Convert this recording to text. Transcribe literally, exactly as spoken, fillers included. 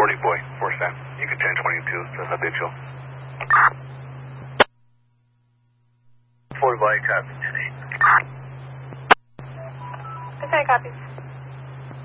forty boy, four staff. You can ten twenty-two, so habitual. forty boy, copy. Okay, copy.